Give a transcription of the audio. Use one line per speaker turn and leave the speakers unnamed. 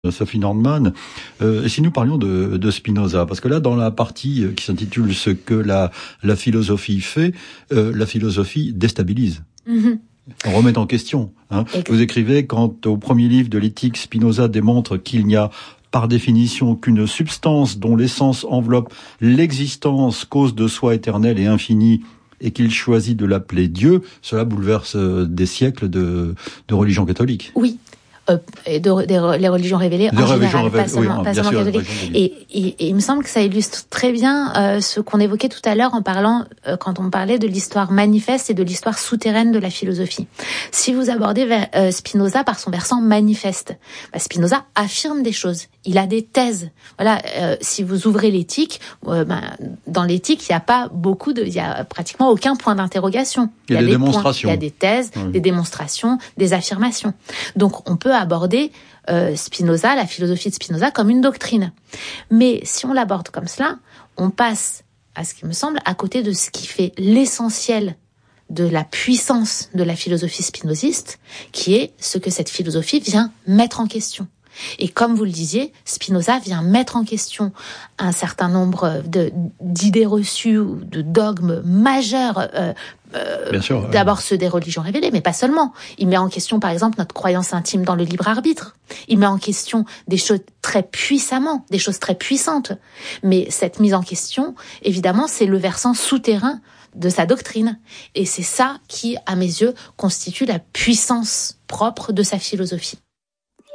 Sophie Nordman. Si nous parlions de Spinoza, parce que là, dans la partie qui s'intitule « Ce que la philosophie fait », la philosophie déstabilise. Mm-hmm. On remet en question. Vous écrivez, quand au premier livre de l'éthique, Spinoza démontre qu'il n'y a par définition qu'une substance dont l'essence enveloppe l'existence, cause de soi éternelle et infinie, et qu'il choisit de l'appeler Dieu, cela bouleverse des siècles de religion catholique.
Oui. Et les religions révélées en général, pas seulement catholiques. Et il me semble que ça illustre très bien ce qu'on évoquait tout à l'heure en parlant, quand on parlait de l'histoire manifeste et de l'histoire souterraine de la philosophie. Si vous abordez Spinoza par son versant manifeste, Spinoza affirme des choses. Il a des thèses. Voilà. Si vous ouvrez l'éthique, dans l'éthique, il y a pratiquement aucun point d'interrogation.
Il y a des démonstrations.
Il y a des thèses, des démonstrations, des affirmations. Donc, on peut aborder Spinoza, la philosophie de Spinoza, comme une doctrine. Mais si on l'aborde comme cela, on passe, à ce qui me semble, à côté de ce qui fait l'essentiel de la puissance de la philosophie spinoziste, qui est ce que cette philosophie vient mettre en question. Et comme vous le disiez, Spinoza vient mettre en question un certain nombre d'idées reçues ou de dogmes majeurs. Bien sûr, d'abord ceux des religions révélées, mais pas seulement. Il met en question, par exemple, notre croyance intime dans le libre arbitre. Il met en question des choses très puissamment, des choses très puissantes. Mais cette mise en question, évidemment, c'est le versant souterrain de sa doctrine. Et c'est ça qui, à mes yeux, constitue la puissance propre de sa philosophie.